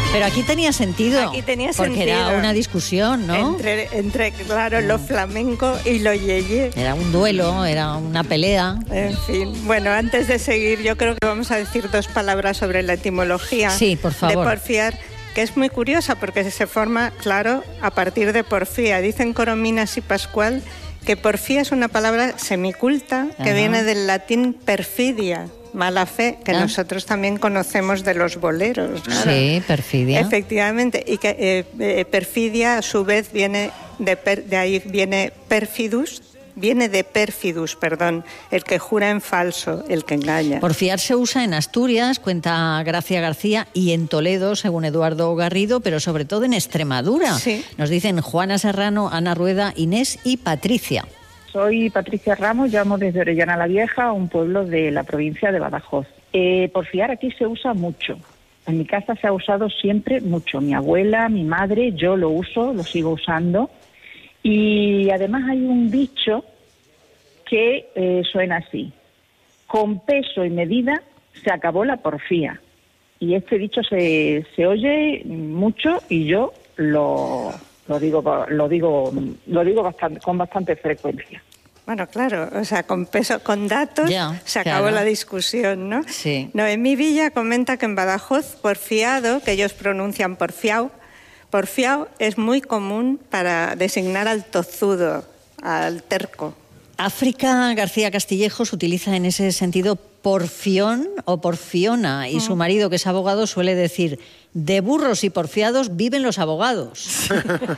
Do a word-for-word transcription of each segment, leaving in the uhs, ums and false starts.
Pero aquí tenía sentido. Aquí tenía porque sentido. Porque era una discusión, ¿no? Entre, entre claro, lo flamenco y lo yeye. Era un duelo, era una pelea. En fin, bueno, antes de seguir, yo creo que vamos a decir dos palabras sobre la etimología. Sí, por favor. De porfiar, que es muy curiosa porque se forma, claro, a partir de porfía. Dicen Corominas y Pascual que porfía es una palabra semiculta que Ajá. viene del latín perfidia, mala fe, que ¿Ah? nosotros también conocemos de los boleros. Claro. Sí, perfidia. Efectivamente, y que eh, eh, perfidia a su vez viene de, per, de ahí viene perfidus, viene de perfidus, perdón, el que jura en falso, el que engaña. Porfiar se usa en Asturias, cuenta Gracia García, y en Toledo, según Eduardo Garrido, pero sobre todo en Extremadura. Sí. Nos dicen Juana Serrano, Ana Rueda, Inés y Patricia. Soy Patricia Ramos, llamo desde Orellana la Vieja, un pueblo de la provincia de Badajoz. Eh, porfiar aquí se usa mucho. En mi casa se ha usado siempre mucho. Mi abuela, mi madre, yo lo uso, lo sigo usando. Y además hay un dicho que eh, suena así: con peso y medida se acabó la porfía. Y este dicho se, se oye mucho y yo lo, lo digo lo digo lo digo bastante, con bastante frecuencia. Bueno, claro, o sea, con peso, con datos ya, se acabó claro. la discusión, ¿no? Sí. Noemí Villa comenta que en Badajoz porfiado, que ellos pronuncian porfiao, porfiao es muy común para designar al tozudo, al terco. África García Castillejos utiliza en ese sentido porfión o porfiona, y mm. su marido, que es abogado, suele decir: de burros y porfiados viven los abogados.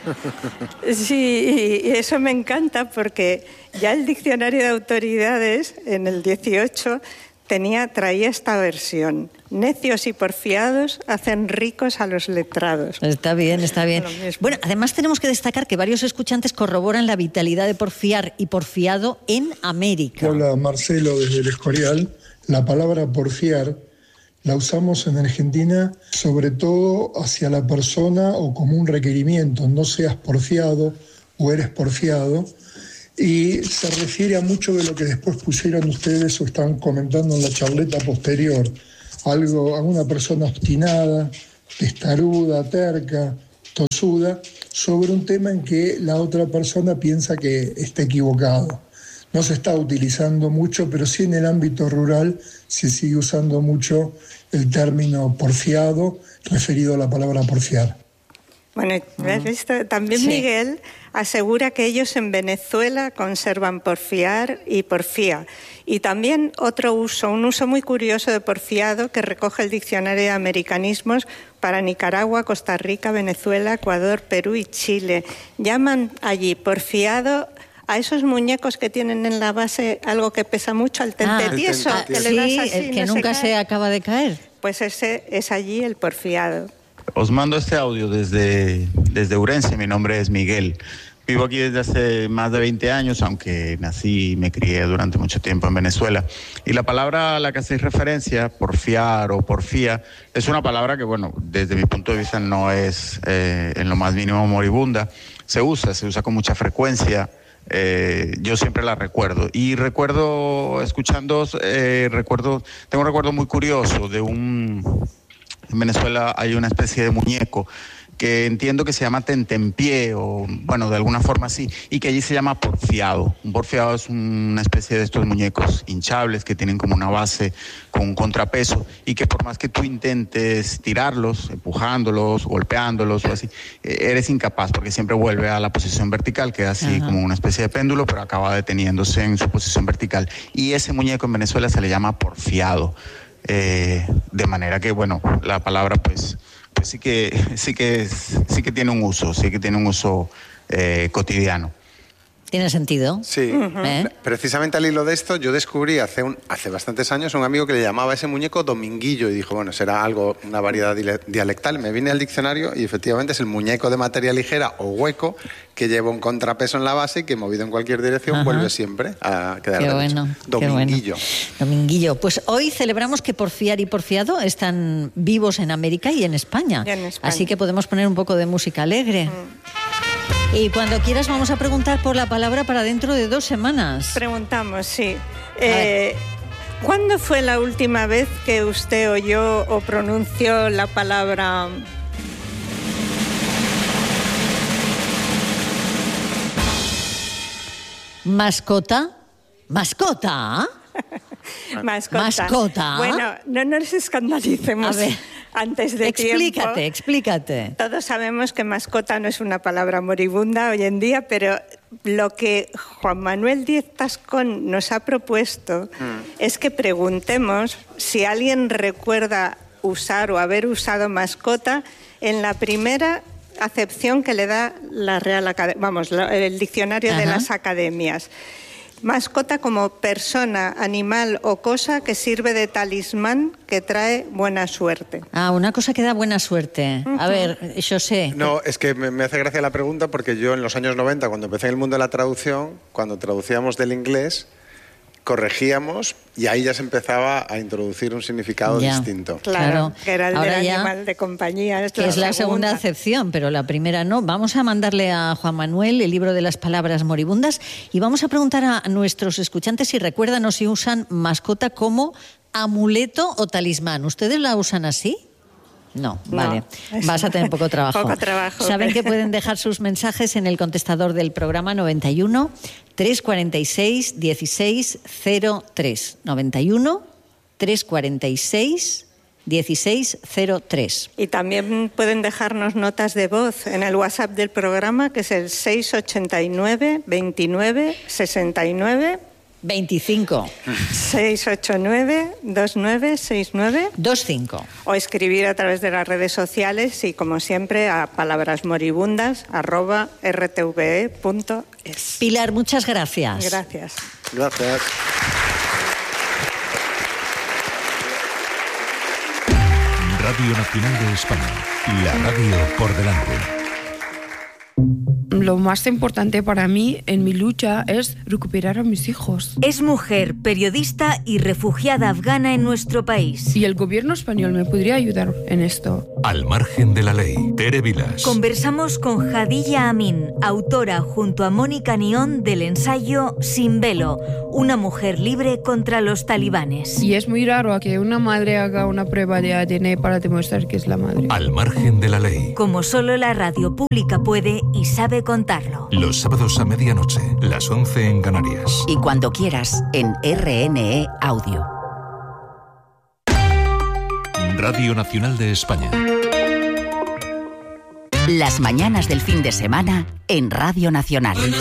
Sí, y eso me encanta porque ya el diccionario de autoridades en el dieciocho tenía, traía esta versión: necios y porfiados hacen ricos a los letrados. Está bien, está bien. Bueno, además tenemos que destacar que varios escuchantes corroboran la vitalidad de porfiar y porfiado en América. Hola, Marcelo, desde el Escorial. La palabra porfiar la usamos en Argentina sobre todo hacia la persona o como un requerimiento: no seas porfiado o eres porfiado. Y se refiere a mucho de lo que después pusieron ustedes o están comentando en la charleta posterior. Algo, a una persona obstinada, testaruda, terca, tosuda, sobre un tema en que la otra persona piensa que está equivocado. No se está utilizando mucho, pero sí en el ámbito rural se sigue usando mucho el término porfiado, referido a la palabra porfiar. Bueno, uh-huh. también sí. Miguel asegura que ellos en Venezuela conservan porfiar y porfía. Y también otro uso, un uso muy curioso de porfiado que recoge el diccionario de americanismos para Nicaragua, Costa Rica, Venezuela, Ecuador, Perú y Chile. Llaman allí porfiado a esos muñecos que tienen en la base algo que pesa mucho, al tentetieso, ah, que sí, le das así, el que no nunca se, se acaba de caer. Pues ese es allí el porfiado. Os mando este audio desde, desde Urense. Mi nombre es Miguel. Vivo aquí desde hace más de veinte años, aunque nací y me crié durante mucho tiempo en Venezuela. Y la palabra a la que hacéis referencia, porfiar o porfía, es una palabra que, bueno, desde mi punto de vista no es eh, en lo más mínimo moribunda. Se usa, se usa con mucha frecuencia. Eh, yo siempre la recuerdo. Y recuerdo, escuchando, eh, recuerdo, tengo un recuerdo muy curioso de un... En Venezuela hay una especie de muñeco que entiendo que se llama tentempié o, bueno, de alguna forma así, y que allí se llama porfiado. Un porfiado es una especie de estos muñecos hinchables que tienen como una base con un contrapeso y que por más que tú intentes tirarlos, empujándolos, golpeándolos o así, eres incapaz porque siempre vuelve a la posición vertical, queda así Ajá. como una especie de péndulo, pero acaba deteniéndose en su posición vertical. Y ese muñeco en Venezuela se le llama porfiado. Eh, de manera que, bueno, la palabra pues, pues sí que sí que sí que tiene un uso, sí que tiene un uso eh, cotidiano. ¿Tiene sentido? Sí. Uh-huh. ¿Eh? Precisamente al hilo de esto, yo descubrí hace un, hace bastantes años un amigo que le llamaba a ese muñeco Dominguillo y dijo, bueno, será algo, una variedad dialectal. Me vine al diccionario y efectivamente es el muñeco de materia ligera o hueco que lleva un contrapeso en la base y que movido en cualquier dirección Ajá. vuelve siempre a quedar qué derecho. Bueno, Dominguillo. Qué bueno. Dominguillo. Pues hoy celebramos que porfiar y porfiado están vivos en América y en España. Y en España. Así que podemos poner un poco de música alegre. Mm. Y cuando quieras vamos a preguntar por la palabra para dentro de dos semanas. Preguntamos, sí. Eh, ¿Cuándo fue la última vez que usted oyó o pronunció la palabra Mascota. Mascota. Mascota. Mascota. Bueno, no nos escandalicemos A ver, antes de explícate, tiempo. explícate. Todos sabemos que mascota no es una palabra moribunda hoy en día, pero lo que Juan Manuel Díez Tascón nos ha propuesto mm. es que preguntemos si alguien recuerda usar o haber usado mascota en la primera acepción que le da la Real Academia, vamos, el diccionario Ajá. de las academias. Mascota como persona, animal o cosa que sirve de talismán que trae buena suerte. Ah, una cosa que da buena suerte. Uh-huh. A ver, yo sé. No, es que me hace gracia la pregunta porque yo en los años noventa, cuando empecé en el mundo de la traducción, cuando traducíamos del inglés, corregíamos y ahí ya se empezaba a introducir un significado ya, distinto. Claro, que era el Ahora del ya, animal de compañía. Es que la es la segunda. segunda acepción, pero la primera no. Vamos a mandarle a Juan Manuel el libro de las palabras moribundas y vamos a preguntar a nuestros escuchantes si recuerdan o si usan mascota como amuleto o talismán. ¿Ustedes la usan así? No, no, vale. Vas a tener poco trabajo. Poco trabajo. Saben que pueden dejar sus mensajes en el contestador del programa noventa y uno, trescientos cuarenta y seis, dieciséis cero tres. noventa y uno, trescientos cuarenta y seis, dieciséis cero tres. Y también pueden dejarnos notas de voz en el WhatsApp del programa, que es el seis ochenta y nueve, veintinueve, sesenta y nueve. veinticinco. seis ocho nueve, dos nueve seis nueve. veinticinco. O escribir a través de las redes sociales y, como siempre, a palabrasmoribundas arroba r t v e punto es. Pilar, muchas gracias. Gracias. Gracias. Radio Nacional de España. La radio por delante. Lo más importante para mí en mi lucha es recuperar a mis hijos. Es mujer, periodista y refugiada afgana en nuestro país. Y el gobierno español me podría ayudar en esto. Al margen de la ley. Tere Vilas. Conversamos con Hadilla Amin, autora junto a Mónica Nión del ensayo Sin velo, una mujer libre contra los talibanes. Y es muy raro que una madre haga una prueba de A D N para demostrar que es la madre. Al margen de la ley. Como solo la radio pública puede y sabe contarlo. Los sábados a medianoche, las once en Canarias. Y cuando quieras, en R N E Audio. Radio Nacional de España. Las mañanas del fin de semana en Radio Nacional.